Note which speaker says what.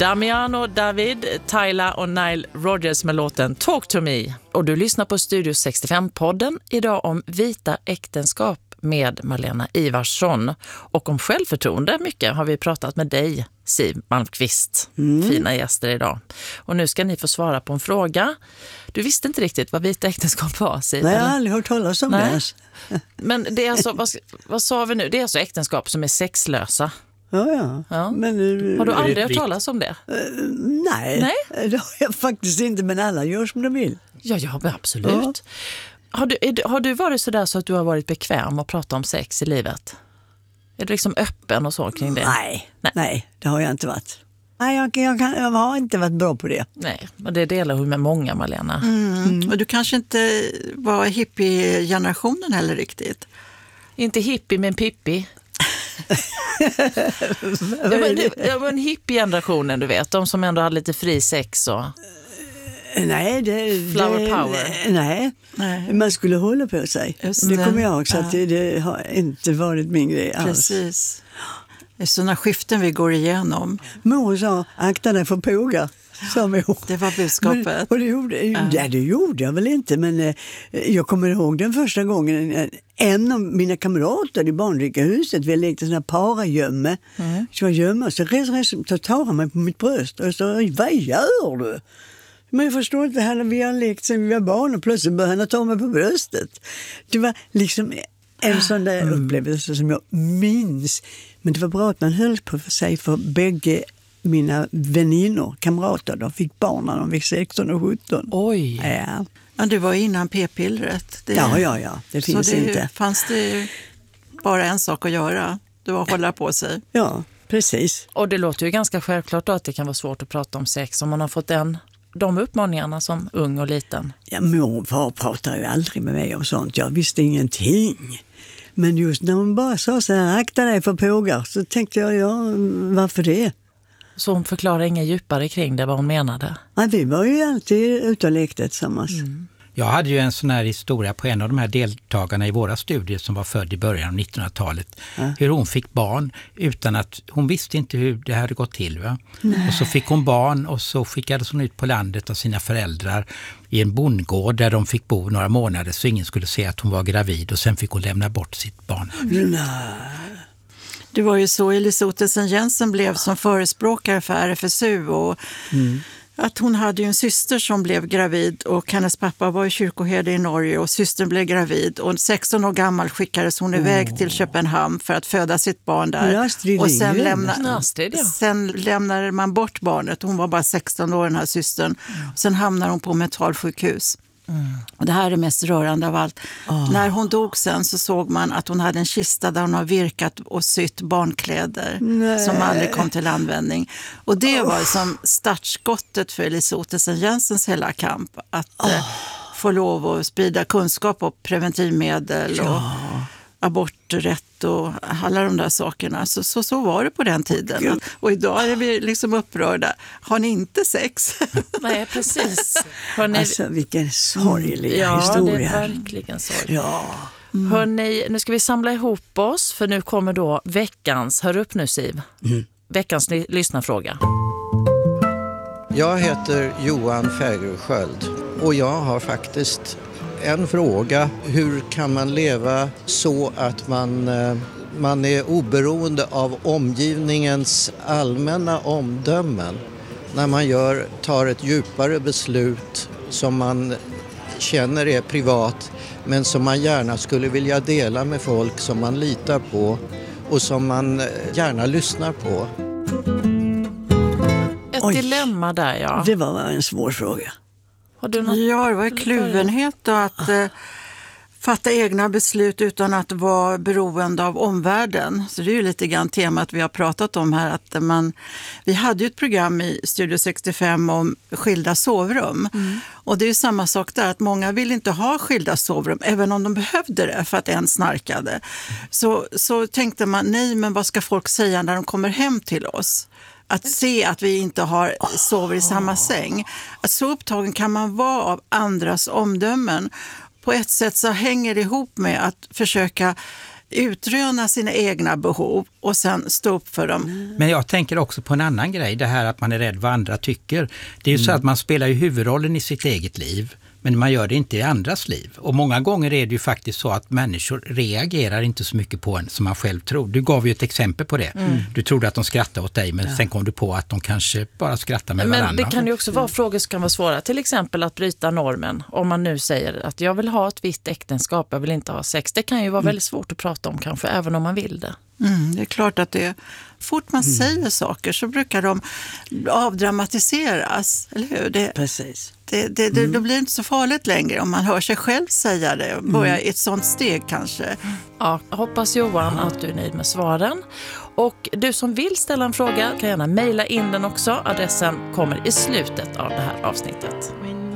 Speaker 1: Damiano David, Tyla och Nile Rodgers med låten Talk to Me. Och du lyssnar på Studio 65-podden idag om vita äktenskap med Malena Ivarsson. Och om självförtroende mycket har vi pratat med dig, Siw Malmkvist. Fina gäster idag. Och nu ska ni få svara på en fråga. Du visste inte riktigt vad vita äktenskap var, Siw?
Speaker 2: Nej, jag har aldrig hört talas om det.
Speaker 1: Men det är alltså, vad sa vi nu? Det är alltså äktenskap som är sexlösa.
Speaker 2: Ja. Men,
Speaker 1: har du aldrig hört talas om det?
Speaker 2: Nej, det har jag faktiskt inte, men alla gör som de vill.
Speaker 1: Ja, absolut. Ja. Har du varit så där så att du har varit bekväm att prata om sex i livet? Är du liksom öppen och så kring det?
Speaker 2: Nej, det har jag inte varit. Nej, jag har inte varit bra på det.
Speaker 1: Nej, och det delar hon med många, Malena.
Speaker 3: Och du kanske inte var hippie-generationen heller riktigt?
Speaker 1: Inte hippie, men pippi. Det var en hippie-generationen, du vet. De som ändå hade lite fri sex och...
Speaker 2: Nej,
Speaker 1: flower power.
Speaker 2: Nej, man skulle hålla på sig. Det kommer jag också att det har inte varit min grej alls.
Speaker 3: Precis. Det är sådana skiften vi går igenom.
Speaker 2: Mor sa, akta dig för pågar.
Speaker 3: Det var budskapet.
Speaker 2: Det gjorde jag väl inte, men jag kommer ihåg den första gången en av mina kamrater i barnrikahuset, vi lekte sådana paragömme. Så jag gömmer, så tar han mig på mitt bröst och så, vad gör du? Men jag förstår inte, vi har lekt sen vi var barn och plötsligt började han ta mig på bröstet. Det var liksom en sån där upplevelse som jag minns. Men det var bra att man höll på för sig, för bägge mina väninnor, kamrater, de fick barn när de fick 16 och 17.
Speaker 1: Oj!
Speaker 2: Ja.
Speaker 3: Men det var innan p-pillret.
Speaker 2: Ja. Det finns
Speaker 3: så
Speaker 2: inte.
Speaker 3: Fanns det bara en sak att göra? Det var att hålla på sig.
Speaker 2: Ja, precis.
Speaker 1: Och det låter ju ganska självklart då att det kan vara svårt att prata om sex om man har fått de uppmaningarna som ung och liten.
Speaker 2: Ja, mor och far pratade ju aldrig med mig om sånt. Jag visste ingenting. Men just när hon bara sa så här, akta dig för pågar, så tänkte jag, varför det?
Speaker 1: Så hon förklarar inga djupare kring det, vad hon menade?
Speaker 2: Ja, vi var ju alltid ute och lekte tillsammans.
Speaker 4: Jag hade ju en sån här historia på en av de här deltagarna i våra studier som var född i början av 1900-talet. Hur hon fick barn utan att hon visste inte hur det hade gått till. Va? Och så fick hon barn och så skickades hon ut på landet av sina föräldrar i en bondgård där de fick bo några månader så ingen skulle se att hon var gravid, och sen fick hon lämna bort sitt barn.
Speaker 3: Det var ju så Elise Ottesen-Jensen blev som förespråkare för RFSU och att hon hade ju en syster som blev gravid och hennes pappa var ju kyrkoherde i Norge och systern blev gravid och 16 år gammal skickades hon iväg till Köpenhamn för att föda sitt barn där. Och sen lämnade man bort barnet. Hon var bara 16 år, den här systern. Sen hamnade hon på mentalsjukhus. Och det här är det mest rörande av allt. När hon dog sen så såg man att hon hade en kista där hon har virkat och sytt barnkläder som aldrig kom till användning. Och det var som startskottet för Elise Ottesen-Jensens hela kamp. Att få lov att sprida kunskap om preventivmedel och aborträtt och alla de där sakerna. Så var det på den tiden. Och idag är vi liksom upprörda. Har ni inte sex?
Speaker 1: Nej, precis.
Speaker 2: Alltså vilken sorglig historia.
Speaker 1: Ja, det är verkligen sorgligt.
Speaker 2: Ja.
Speaker 1: Hörrni, nu ska vi samla ihop oss för nu kommer då veckans, hör upp nu Siw, veckans lyssnarfråga.
Speaker 5: Jag heter Johan Fägersköld och jag har faktiskt en fråga. Hur kan man leva så att man är oberoende av omgivningens allmänna omdömen när man tar ett djupare beslut som man känner är privat men som man gärna skulle vilja dela med folk som man litar på och som man gärna lyssnar på?
Speaker 1: Ett dilemma där, ja.
Speaker 2: Det var en svår fråga.
Speaker 3: Det var kluvenhet och att fatta egna beslut utan att vara beroende av omvärlden. Så det är ju lite grann temat vi har pratat om här. Att vi hade ju ett program i Studio 65 om skilda sovrum. Och det är ju samma sak där, att många vill inte ha skilda sovrum även om de behövde det för att en snarkade. Så tänkte man, nej men vad ska folk säga när de kommer hem till oss? Att se att vi inte sover i samma säng. Att så upptagen kan man vara av andras omdömen. På ett sätt så hänger det ihop med att försöka utröna sina egna behov och sen stå upp för dem.
Speaker 4: Men jag tänker också på en annan grej, det här att man är rädd vad andra tycker. Det är ju så att man spelar ju huvudrollen i sitt eget liv, men man gör det inte i andras liv. Och många gånger är det ju faktiskt så att människor reagerar inte så mycket på en som man själv tror. Du gav ju ett exempel på det. Du trodde att de skrattade åt dig, men sen kom du på att de kanske bara skrattar med varandra.
Speaker 1: Men det kan ju också vara frågor som kan vara svåra. Till exempel att bryta normen. Om man nu säger att jag vill ha ett visst äktenskap, jag vill inte ha sex. Det kan ju vara väldigt svårt att prata om kanske, även om man vill det.
Speaker 3: Det är klart att det är. Fort man säger saker så brukar de avdramatiseras, eller hur?
Speaker 2: Precis.
Speaker 3: Då blir det inte så farligt längre om man hör sig själv säga det och börja i ett sånt steg kanske.
Speaker 1: Ja, hoppas Johan att du är nöjd med svaren. Och du som vill ställa en fråga kan gärna mejla in den också. Adressen kommer i slutet av det här avsnittet.